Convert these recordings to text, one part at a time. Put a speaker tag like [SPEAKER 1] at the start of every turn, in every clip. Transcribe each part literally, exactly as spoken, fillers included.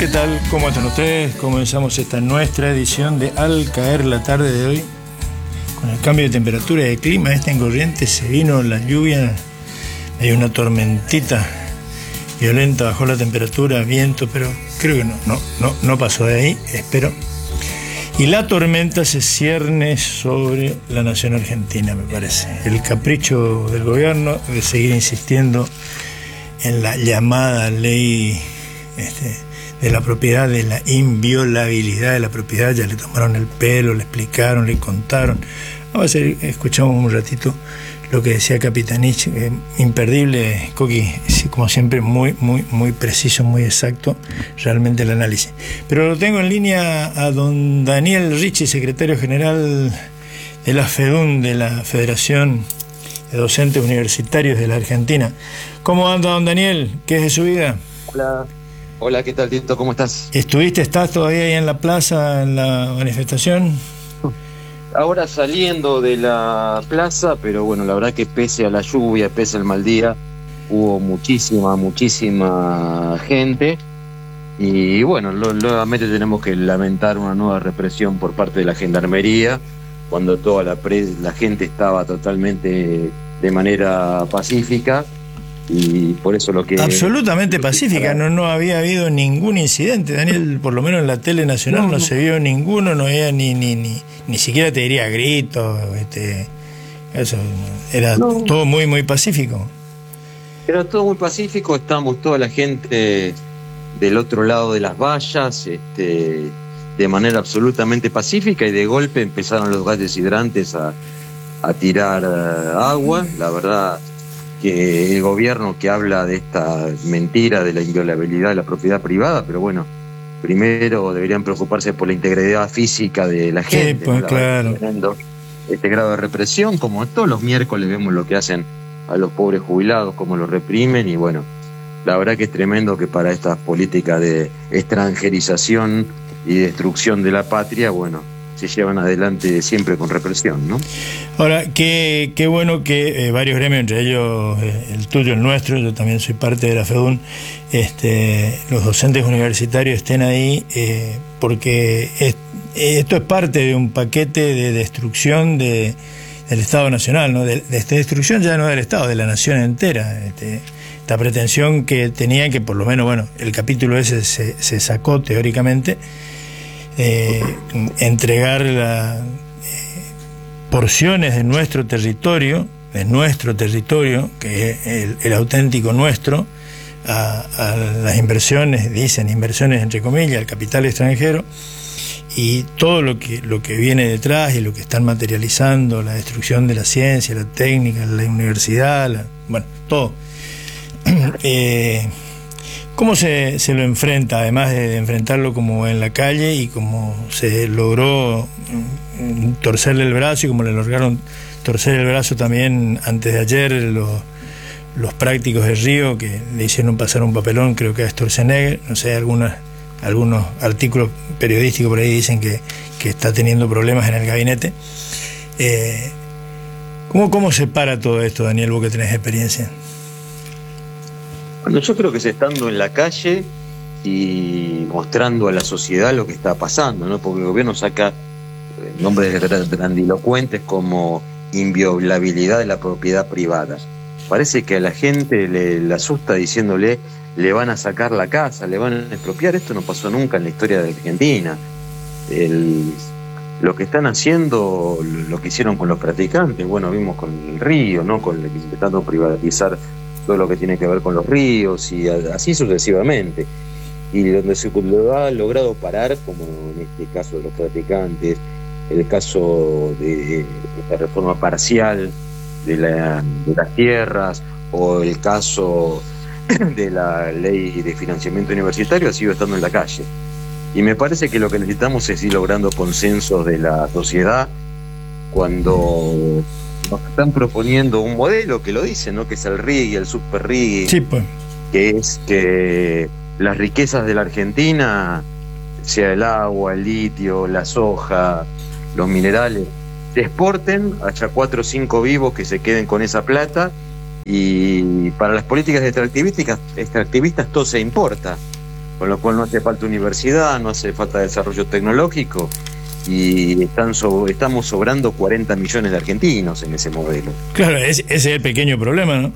[SPEAKER 1] ¿Qué tal? ¿Cómo están ustedes? Comenzamos esta nuestra edición de Al Caer la Tarde de hoy. Con el cambio de temperatura y de clima, esta en Corrientes se vino la lluvia, hay una tormentita violenta, bajó la temperatura, viento, pero creo que no, no, no, no pasó de ahí, espero. Y la tormenta se cierne sobre la nación argentina, me parece. El capricho del gobierno de seguir insistiendo en la llamada ley este, de la propiedad, de la inviolabilidad de la propiedad. Ya le tomaron el pelo, le explicaron, le contaron. Vamos a ver, escuchamos un ratito lo que decía Capitanich, eh, imperdible, Coqui, como siempre, muy, muy, muy preciso, muy exacto, realmente el análisis. Pero lo tengo en línea a don Daniel Ricci, secretario general de la FEDUN, de la Federación de Docentes Universitarios de la Argentina. ¿Cómo anda, don Daniel? ¿Qué es de su vida?
[SPEAKER 2] Hola. Hola, ¿qué tal, Tito? ¿Cómo estás?
[SPEAKER 1] ¿Estuviste, estás todavía ahí en la plaza, en la manifestación?
[SPEAKER 2] Ahora saliendo de la plaza, pero bueno, la verdad que pese a la lluvia, pese al mal día, hubo muchísima, muchísima gente. Y bueno, lo, nuevamente tenemos que lamentar una nueva represión por parte de la Gendarmería, cuando toda la, pre, la gente estaba totalmente de manera pacífica. Y por eso lo que...
[SPEAKER 1] Absolutamente pacífica, no, no había habido ningún incidente, Daniel, por lo menos en la tele nacional no, no, no se vio ninguno, no había ni ni ni ni siquiera te diría gritos, este, eso, era no. todo muy muy pacífico.
[SPEAKER 2] Era todo muy pacífico, estábamos toda la gente del otro lado de las vallas, este, de manera absolutamente pacífica, y de golpe empezaron los gases hidrantes a, a tirar uh, agua, la verdad que el gobierno que habla de esta mentira de la inviolabilidad de la propiedad privada, pero bueno, primero deberían preocuparse por la integridad física de la gente.
[SPEAKER 1] Sí, pues,
[SPEAKER 2] ¿no?
[SPEAKER 1] claro.
[SPEAKER 2] Este grado de represión, como todos los miércoles vemos lo que hacen a los pobres jubilados, cómo los reprimen, y bueno, la verdad que es tremendo que para esta política de extranjerización y destrucción de la patria, bueno, se llevan adelante siempre con represión, ¿no?
[SPEAKER 1] Ahora, qué, qué bueno que eh, varios gremios, entre ellos eh, el tuyo, el nuestro, yo también soy parte de la FEDUN, este, los docentes universitarios estén ahí, eh, porque es, esto es parte de un paquete de destrucción de, del Estado Nacional, ¿no? De, de esta destrucción ya no del Estado, de la nación entera. Este, esta pretensión que tenían, que por lo menos, bueno, el capítulo ese se, se sacó teóricamente, Eh, entregar la, eh, porciones de nuestro territorio, de nuestro territorio, que es el, el auténtico nuestro, a, a las inversiones, dicen inversiones entre comillas, al capital extranjero, y todo lo que, lo que viene detrás y lo que están materializando, la destrucción de la ciencia, la técnica, la universidad, la, bueno, todo. eh, ¿Cómo se, se lo enfrenta, además de enfrentarlo como en la calle y como se logró torcerle el brazo y como le lograron torcer el brazo también antes de ayer los, los prácticos de Río, que le hicieron pasar un papelón, creo que a Sturzenegger, no sé, algunas, algunos artículos periodísticos por ahí dicen que, que está teniendo problemas en el gabinete? Eh, ¿cómo, ¿Cómo se para todo esto, Daniel, vos que tenés experiencia?
[SPEAKER 2] Bueno, yo creo que es estando en la calle y mostrando a la sociedad lo que está pasando, ¿no? Porque el gobierno saca nombres grandilocuentes como inviolabilidad de la propiedad privada. Parece que a la gente le, le asusta diciéndole le van a sacar la casa, le van a expropiar. Esto no pasó nunca en la historia de Argentina. El, lo que están haciendo, lo que hicieron con los practicantes, bueno, vimos con el río, ¿no? Con el, intentando privatizar todo lo que tiene que ver con los ríos y así sucesivamente, y donde se lo ha logrado parar, como en este caso de los practicantes, el caso de esta reforma parcial de, la, de las tierras, o el caso de la ley de financiamiento universitario, ha sido estando en la calle. Y me parece que lo que necesitamos es ir logrando consensos de la sociedad cuando nos están proponiendo un modelo que lo dicen, ¿no? Que es el R I G, el super R I G,
[SPEAKER 1] sí, pues.
[SPEAKER 2] Que es que las riquezas de la Argentina, sea el agua, el litio, la soja, los minerales, se exporten, haya cuatro o cinco vivos que se queden con esa plata, y para las políticas extractivistas, extractivistas todo se importa. con lo cual no hace falta universidad, no hace falta desarrollo tecnológico, y están so, estamos sobrando cuarenta millones de argentinos en ese modelo.
[SPEAKER 1] Claro, ese, ese es el pequeño problema, ¿no?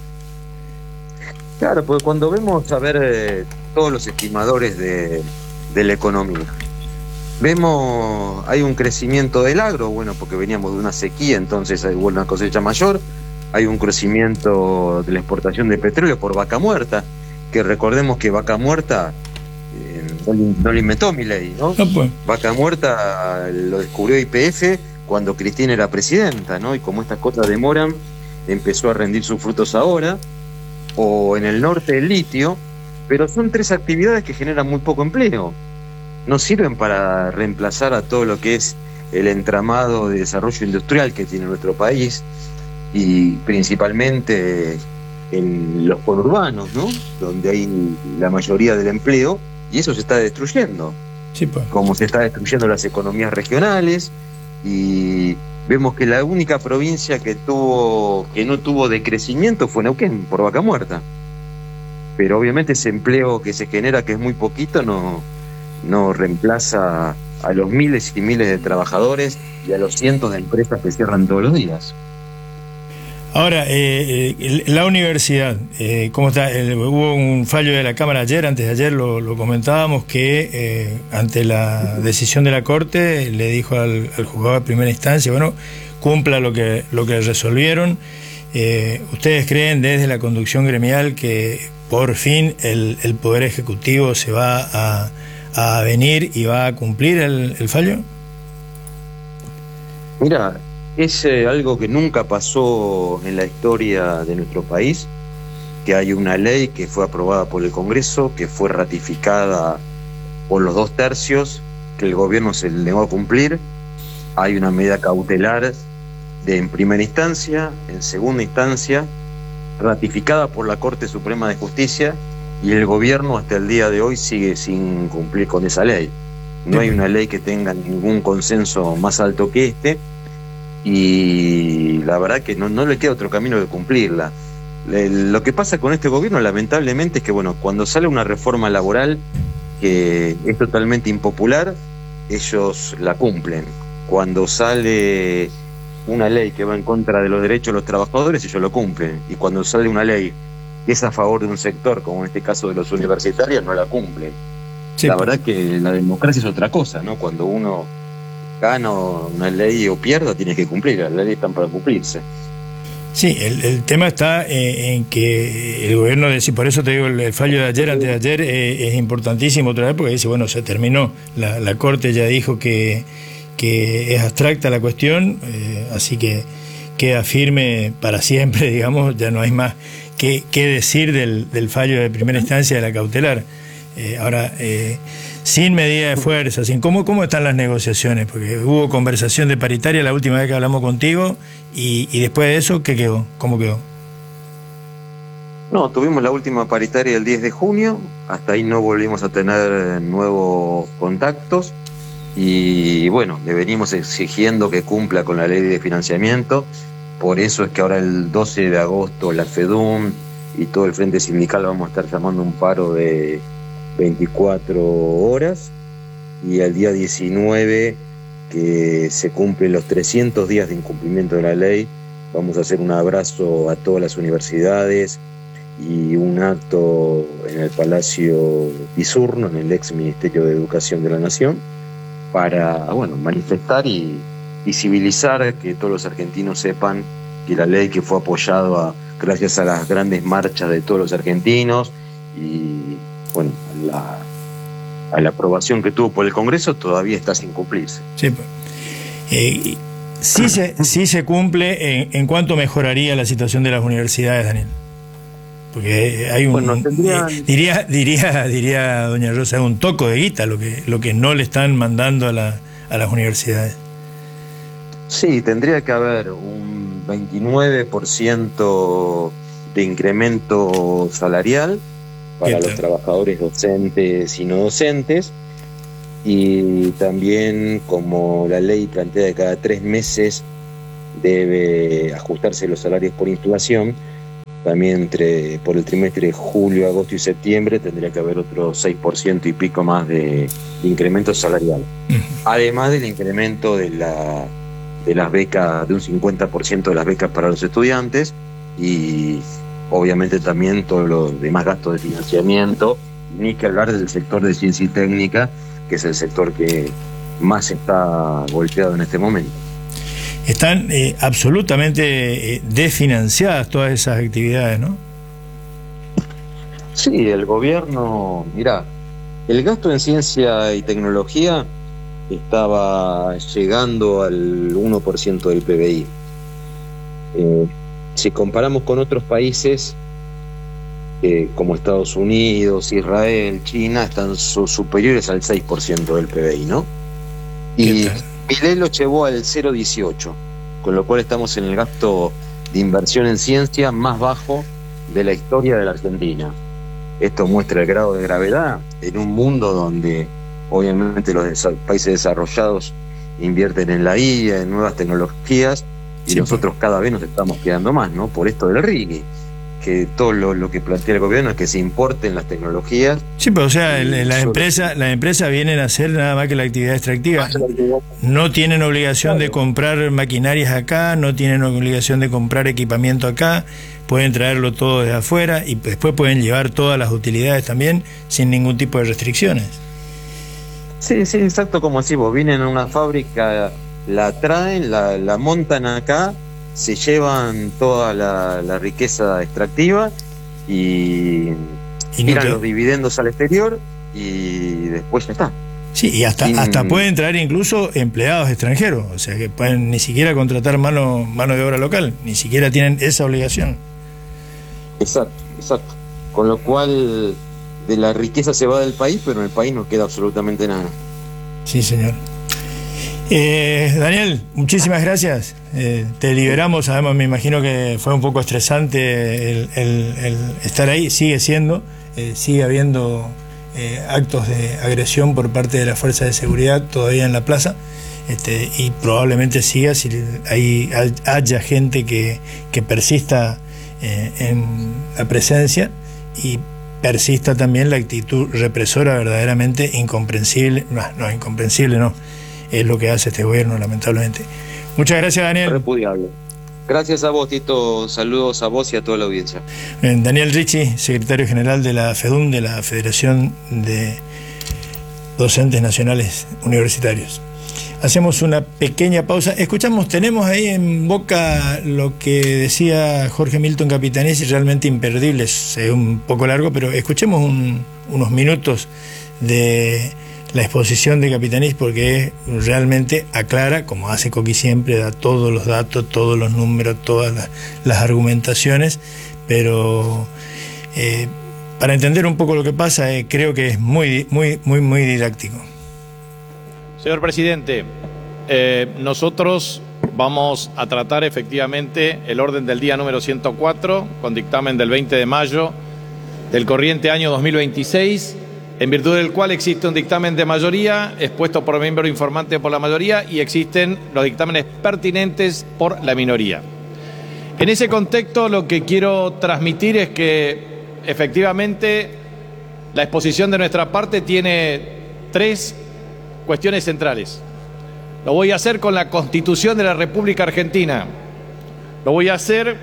[SPEAKER 2] Claro, porque cuando vemos a ver eh, todos los estimadores de, de la economía, vemos, hay un crecimiento del agro, bueno, porque veníamos de una sequía, entonces hay una cosecha mayor, hay un crecimiento de la exportación de petróleo por vaca muerta, que recordemos que vaca muerta eh, no, no lo inventó Milei, ¿no? No pues. Vaca muerta lo descubrió Y P F cuando Cristina era presidenta, ¿no? Y como estas cosas demoran, empezó a rendir sus frutos ahora. O en el norte el litio, pero son tres actividades que generan muy poco empleo. No sirven para reemplazar a todo lo que es el entramado de desarrollo industrial que tiene nuestro país, y principalmente en los conurbanos, ¿no? Donde hay la mayoría del empleo, y eso se está destruyendo. Sí, pues. Como se está destruyendo las economías regionales, y vemos que la única provincia que tuvo que no tuvo decrecimiento fue Neuquén, por vaca muerta. Pero obviamente ese empleo que se genera, que es muy poquito, no, no reemplaza a los miles y miles de trabajadores y a los cientos de empresas que cierran todos los días.
[SPEAKER 1] Ahora, eh, eh, la universidad, eh, ¿cómo está? Eh, hubo un fallo de la Cámara ayer, antes de ayer lo, lo comentábamos, que eh, ante la decisión de la Corte le dijo al, al juzgado de primera instancia, bueno, cumpla lo que, lo que resolvieron. Eh, ¿Ustedes creen desde la conducción gremial que por fin el, el Poder Ejecutivo se va a, a venir y va a cumplir el, el fallo?
[SPEAKER 2] Mira, es eh, algo que nunca pasó en la historia de nuestro país, que hay una ley que fue aprobada por el Congreso, que fue ratificada por los dos tercios, que el gobierno se le negó a cumplir. Hay una medida cautelar de en primera instancia, en segunda instancia, ratificada por la Corte Suprema de Justicia, y el gobierno hasta el día de hoy sigue sin cumplir con esa ley. No hay una ley que tenga ningún consenso más alto que este, y la verdad que no, no le queda otro camino que cumplirla. Le, lo que pasa con este gobierno, lamentablemente, es que bueno, cuando sale una reforma laboral que es totalmente impopular, ellos la cumplen. Cuando sale una ley que va en contra de los derechos de los trabajadores, ellos lo cumplen. Y cuando sale una ley que es a favor de un sector, como en este caso de los universitarios, no la cumplen. Sí, la verdad que la democracia es otra cosa, ¿no? Cuando uno gana una ley o pierda, tiene que cumplir. Las leyes están para cumplirse.
[SPEAKER 1] Sí, el, el tema está eh, en que el gobierno, dice, por eso te digo, el, el fallo de ayer, antes de ayer, eh, es importantísimo otra vez, porque dice, bueno, se terminó, la, la Corte ya dijo que, que es abstracta la cuestión, eh, así que queda firme para siempre, digamos, ya no hay más que, que decir del, del fallo de primera instancia de la cautelar. Eh, ahora, eh, sin medida de fuerza, sin ¿cómo, cómo están las negociaciones? Porque hubo conversación de paritaria la última vez que hablamos contigo, y, y después de eso, ¿qué quedó? ¿Cómo quedó?
[SPEAKER 2] No, tuvimos la última paritaria el diez de junio, hasta ahí no volvimos a tener nuevos contactos, y bueno, le venimos exigiendo que cumpla con la ley de financiamiento. Por eso es que ahora el doce de agosto la FEDUM y todo el Frente Sindical vamos a estar llamando un paro de veinticuatro horas, y al día diecinueve, que se cumplen los trescientos días de incumplimiento de la ley, vamos a hacer un abrazo a todas las universidades y un acto en el Palacio Pisurno, en el ex Ministerio de Educación de la Nación, para bueno, manifestar y visibilizar, que todos los argentinos sepan que la ley que fue apoyada gracias a las grandes marchas de todos los argentinos y bueno, la, a la aprobación que tuvo por el Congreso, todavía está sin cumplirse.
[SPEAKER 1] Sí, eh, sí, se, sí se cumple. ¿En, en cuánto mejoraría la situación de las universidades, Daniel? Porque hay un,
[SPEAKER 2] bueno, tendrían...
[SPEAKER 1] eh, diría diría diría doña Rosa, es un toco de guita lo que lo que no le están mandando a, la, a las universidades.
[SPEAKER 2] Sí, tendría que haber un veintinueve por ciento de incremento salarial para los trabajadores docentes y no docentes, y también, como la ley plantea, de cada tres meses debe ajustarse los salarios por inflación, también entre por el trimestre de julio, agosto y septiembre tendría que haber otro seis por ciento y pico más de, de incremento salarial. Uh-huh. Además del incremento de, la, de las becas, de un cincuenta por ciento de las becas para los estudiantes y obviamente también todos los demás gastos de financiamiento, ni que hablar del sector de ciencia y técnica, que es el sector que más está golpeado en este momento.
[SPEAKER 1] Están eh, absolutamente eh, desfinanciadas todas esas actividades, ¿no?
[SPEAKER 2] Sí, el gobierno, mirá, el gasto en ciencia y tecnología estaba llegando al uno por ciento del P B I. Eh, si comparamos con otros países eh, como Estados Unidos, Israel, China, están su, superiores al seis por ciento del P B I, ¿no? Y Milei lo llevó al cero coma dieciocho, con lo cual estamos en el gasto de inversión en ciencia más bajo de la historia de la Argentina. Esto muestra el grado de gravedad en un mundo donde obviamente los desa- países desarrollados invierten en la I A, en nuevas tecnologías, y sí, nosotros cada vez nos estamos quedando más, ¿no? Por esto del R I G I, que todo lo, lo que plantea el gobierno es que se importen las tecnologías.
[SPEAKER 1] Sí, pero o sea, el, la empresa, las empresas vienen a hacer nada más que la actividad extractiva. No tienen obligación de comprar maquinarias acá, no tienen obligación de comprar equipamiento acá, pueden traerlo todo desde afuera y después pueden llevar todas las utilidades también sin ningún tipo de restricciones.
[SPEAKER 2] Sí, sí, exacto como así, vos vienen a una fábrica, la traen, la, la montan acá, se llevan toda la, la riqueza extractiva y, y tiran no te... los dividendos al exterior y después ya está.
[SPEAKER 1] Sí, y hasta, Sin... hasta pueden traer incluso empleados extranjeros, o sea que pueden ni siquiera contratar mano, mano de obra local, ni siquiera tienen esa obligación.
[SPEAKER 2] Exacto, exacto. Con lo cual de la riqueza se va del país, pero en el país no queda absolutamente nada.
[SPEAKER 1] Sí, señor. Eh, Daniel, muchísimas gracias. Eh, te liberamos, además me imagino que fue un poco estresante el, el, el estar ahí, sigue siendo, eh, sigue habiendo eh, actos de agresión por parte de la fuerza de seguridad todavía en la plaza, este, y probablemente siga si hay, haya gente que, que persista eh, en la presencia y persista también la actitud represora verdaderamente incomprensible, no, no incomprensible no, es lo que hace este gobierno lamentablemente. Muchas gracias, Daniel.
[SPEAKER 2] Repudiable. Gracias a vos, Tito, saludos a vos y a toda la audiencia.
[SPEAKER 1] Bien, Daniel Ricci, secretario general de la FEDUN, de la Federación de Docentes Nacionales Universitarios. Hacemos una pequeña pausa. Escuchamos, tenemos ahí en boca lo que decía Jorge Milton Capitanich, realmente imperdible, es un poco largo, pero escuchemos un, unos minutos de la exposición de Capitanich porque realmente aclara, como hace Coqui siempre, da todos los datos, todos los números, todas las, las argumentaciones, pero eh, para entender un poco lo que pasa, eh, creo que es muy, muy, muy, muy didáctico.
[SPEAKER 3] Señor presidente, eh, nosotros vamos a tratar efectivamente el orden del día número ciento cuatro, con dictamen del veinte de mayo del corriente año dos mil veintiséis, en virtud del cual existe un dictamen de mayoría expuesto por miembro informante por la mayoría y existen los dictámenes pertinentes por la minoría. En ese contexto, lo que quiero transmitir es que efectivamente la exposición de nuestra parte tiene tres cuestiones centrales. Lo voy a hacer con la Constitución de la República Argentina. Lo voy a hacer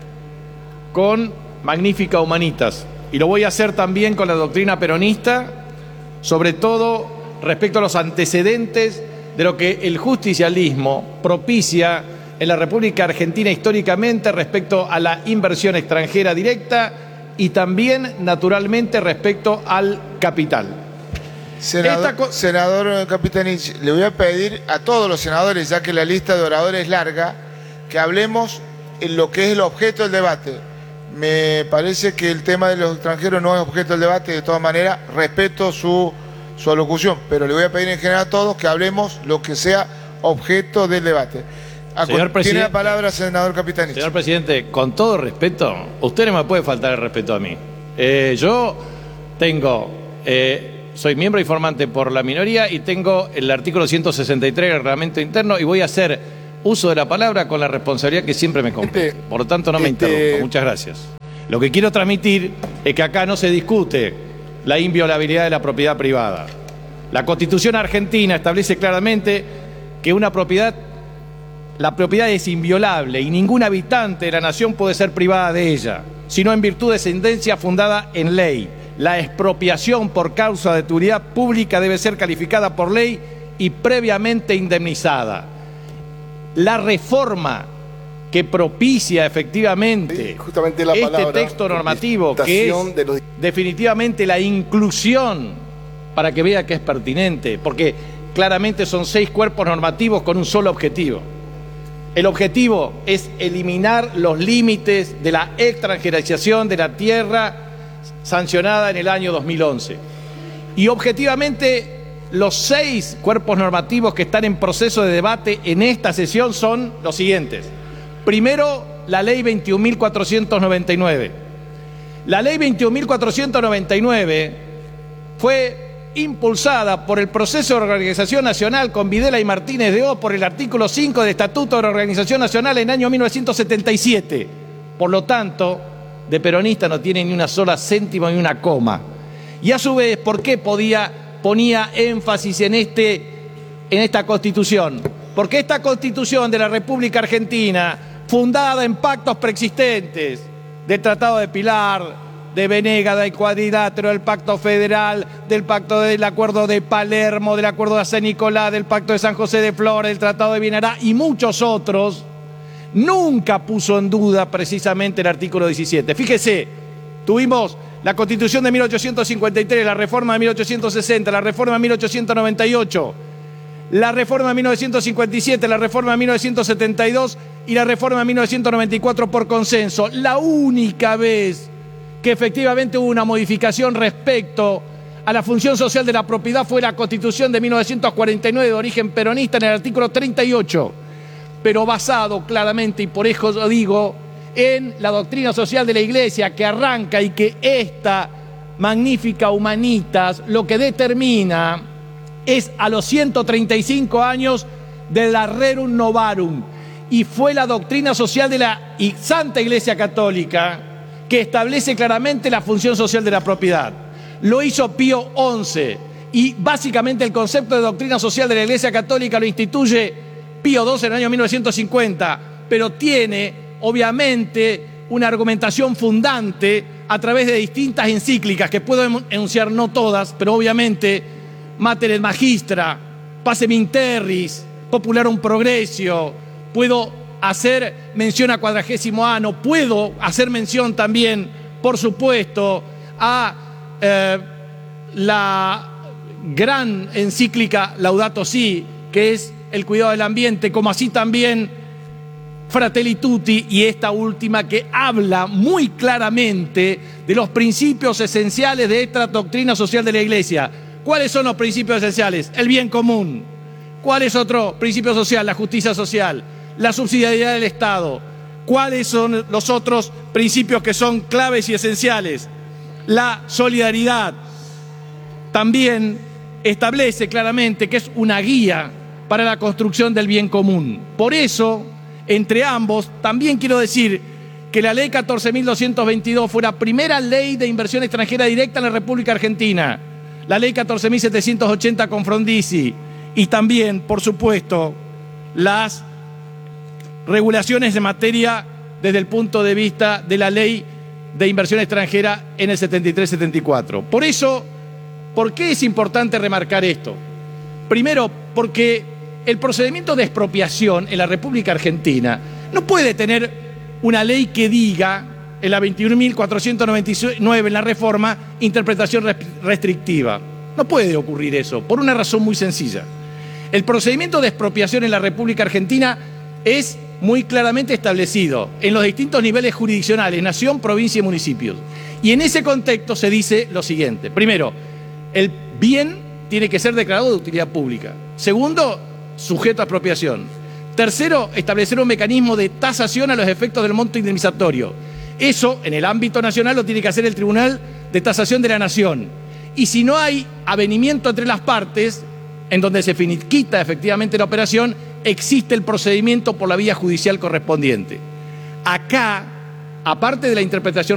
[SPEAKER 3] con Magnífica Humanitas. Y lo voy a hacer también con la doctrina peronista, sobre todo respecto a los antecedentes de lo que el justicialismo propicia en la República Argentina históricamente respecto a la inversión extranjera directa y también, naturalmente, respecto al capital.
[SPEAKER 4] Senador, co- senador Capitanich, le voy a pedir a todos los senadores, ya que la lista de oradores es larga, que hablemos en lo que es el objeto del debate. Me parece que el tema de los extranjeros no es objeto del debate, de todas maneras, respeto su, su alocución, pero le voy a pedir en general a todos que hablemos lo que sea objeto del debate.
[SPEAKER 3] Señor
[SPEAKER 4] Tiene la palabra, senador Capitanich.
[SPEAKER 3] Señor presidente, con todo respeto, usted no me puede faltar el respeto a mí. Eh, yo tengo... Eh, Soy miembro informante por la minoría y tengo el artículo ciento sesenta y tres del reglamento interno y voy a hacer uso de la palabra con la responsabilidad que siempre me compete. Por lo tanto, no me
[SPEAKER 4] este,
[SPEAKER 3] interrumpa. Muchas gracias. Lo que quiero transmitir es que acá no se discute la inviolabilidad de la propiedad privada. La Constitución argentina establece claramente que una propiedad, la propiedad es inviolable y ningún habitante de la nación puede ser privada de ella, sino en virtud de sentencia fundada en ley. La expropiación por causa de utilidad pública debe ser calificada por ley y previamente indemnizada. La reforma que propicia efectivamente
[SPEAKER 5] justamente la
[SPEAKER 3] este
[SPEAKER 5] palabra,
[SPEAKER 3] texto normativo, que es
[SPEAKER 5] de los...
[SPEAKER 3] definitivamente la inclusión, para que vea que es pertinente, porque claramente son seis cuerpos normativos con un solo objetivo. El objetivo es eliminar los límites de la extranjerización de la tierra sancionada en el año dos mil once. Y objetivamente los seis cuerpos normativos que están en proceso de debate en esta sesión son los siguientes. Primero, la ley veintiún mil cuatrocientos noventa y nueve. La ley veintiún mil cuatrocientos noventa y nueve fue impulsada por el proceso de organización nacional con Videla y Martínez de Oz por el artículo cinco del Estatuto de la Organización Nacional en el año mil novecientos setenta y siete. Por lo tanto, de peronista no tiene ni una sola céntima ni una coma. Y a su vez, ¿por qué podía, ponía énfasis en, este, en esta Constitución? Porque esta Constitución de la República Argentina, fundada en pactos preexistentes, del Tratado de Pilar, de Venegas, del Cuadrilátero, del Pacto Federal, del Pacto del Acuerdo de Palermo, del Acuerdo de San Nicolás, del Pacto de San José de Flores, del Tratado de Vienará y muchos otros, nunca puso en duda precisamente el artículo diecisiete. Fíjese, tuvimos la Constitución de mil ochocientos cincuenta y tres, la Reforma de mil ochocientos sesenta, la Reforma de mil ochocientos noventa y ocho, la Reforma de mil novecientos cincuenta y siete, la Reforma de mil novecientos setenta y dos y la Reforma de mil novecientos noventa y cuatro por consenso. La única vez que efectivamente hubo una modificación respecto a la función social de la propiedad fue la Constitución de mil novecientos cuarenta y nueve de origen peronista en el artículo treinta y ocho, pero basado claramente, y por eso lo digo, en la doctrina social de la Iglesia, que arranca y que esta magnífica Humanitas lo que determina es a los ciento treinta y cinco años de la Rerum Novarum, y fue la doctrina social de la Santa Iglesia Católica que establece claramente la función social de la propiedad. Lo hizo Pío once, y básicamente el concepto de doctrina social de la Iglesia Católica lo instituye Pío doce en el año mil novecientos cincuenta, pero tiene obviamente una argumentación fundante a través de distintas encíclicas que puedo enunciar, no todas, pero obviamente Mater et Magistra, Pacem in Terris, Popularum Progressio, puedo hacer mención a Quadragésimo Anno, puedo hacer mención también, por supuesto, a eh, la gran encíclica Laudato Si, que es el cuidado del ambiente, como así también Fratelli Tutti, y esta última que habla muy claramente de los principios esenciales de esta doctrina social de la Iglesia. ¿Cuáles son los principios esenciales? El bien común. ¿Cuál es otro principio social? La justicia social, la subsidiariedad del Estado. ¿Cuáles son los otros principios que son claves y esenciales? La solidaridad. También establece claramente que es una guía para la construcción del bien común. Por eso, entre ambos, también quiero decir que la ley catorce mil doscientos veintidós fue la primera ley de inversión extranjera directa en la República Argentina. La ley catorce mil setecientos ochenta con Frondizi, y también, por supuesto, las regulaciones de materia desde el punto de vista de la ley de inversión extranjera en el setenta y tres setenta y cuatro. Por eso, ¿por qué es importante remarcar esto? Primero, porque el procedimiento de expropiación en la República Argentina no puede tener una ley que diga, en la veintiún mil cuatrocientos noventa y nueve, en la reforma, interpretación restrictiva. No puede ocurrir eso, por una razón muy sencilla. El procedimiento de expropiación en la República Argentina es muy claramente establecido en los distintos niveles jurisdiccionales, nación, provincia y municipios. Y en ese contexto se dice lo siguiente. Primero, el bien tiene que ser declarado de utilidad pública. Segundo, sujeto a expropiación. Tercero, establecer un mecanismo de tasación a los efectos del monto indemnizatorio. Eso, en el ámbito nacional, lo tiene que hacer el Tribunal de Tasación de la Nación. Y si no hay avenimiento entre las partes, en donde se finiquita efectivamente la operación, existe el procedimiento por la vía judicial correspondiente. Acá, aparte de la interpretación